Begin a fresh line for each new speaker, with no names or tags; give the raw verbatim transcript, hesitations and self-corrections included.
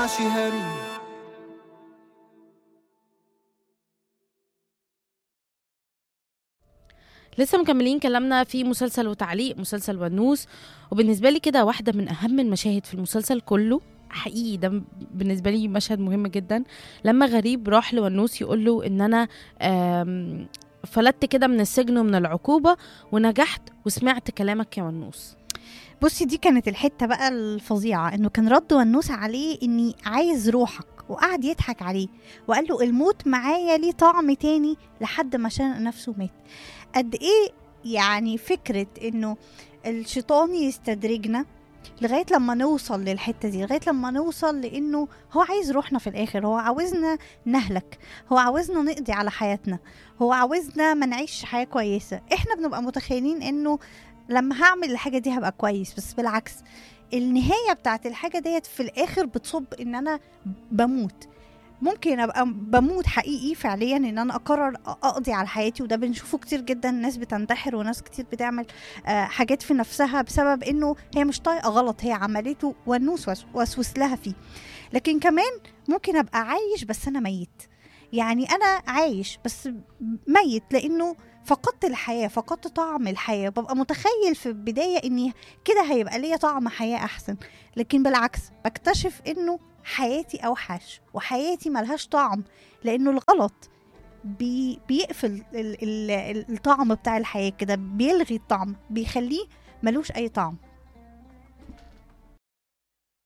لسه مكملين كلامنا في مسلسل وتعليق مسلسل ونوس. وبالنسبة لي كده واحدة من أهم المشاهد في المسلسل كله، حقيقي ده بالنسبة لي مشهد مهم جدا، لما غريب راح لونوس يقول له إن أنا آم، فلتت كده من السجن ومن العقوبة ونجحت وسمعت كلامك يا ونوس.
بصي، دي كانت الحتة بقى الفظيعة، انه كان رد ونوس عليه اني عايز روحك، وقعد يضحك عليه وقال له الموت معايا ليه طعم تاني لحد ما شنق نفسه مات. قد ايه يعني فكرة انه الشيطان يستدرجنا لغاية لما نوصل للحتة دي، لغاية لما نوصل لانه هو عايز روحنا في الاخر، هو عاوزنا نهلك، هو عاوزنا نقضي على حياتنا، هو عاوزنا ما نعيش حياة كويسة. احنا بنبقى متخيلين انه لما هعمل الحاجة دي هبقى كويس، بس بالعكس النهاية بتاعت الحاجة ديت في الآخر بتصب إن أنا بموت. ممكن أبقى بموت حقيقي فعليا، إن أنا أقرر أقضي على حياتي، وده بنشوفه كتير جدا، ناس بتنتحر وناس كتير بتعمل آه حاجات في نفسها بسبب إنه هي مش طايقة غلط هي عملته والنوس وسوس لها فيه. لكن كمان ممكن أبقى عايش بس أنا ميت، يعني أنا عايش بس ميت لأنه فقدت الحياة، فقدت طعم الحياة. ببقى متخيل في البداية إني كده هيبقى ليا طعم حياة أحسن، لكن بالعكس بكتشف إنه حياتي أوحش وحياتي ملهاش طعم، لأنه الغلط بي بيقفل ال ال الطعم بتاع الحياة كده، بيلغي الطعم، بيخليه ملوش أي طعم.